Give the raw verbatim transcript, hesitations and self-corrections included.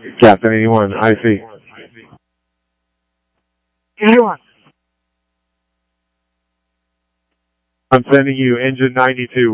Captain eighty-one, I see. eighty-one. I'm sending you engine ninety-two.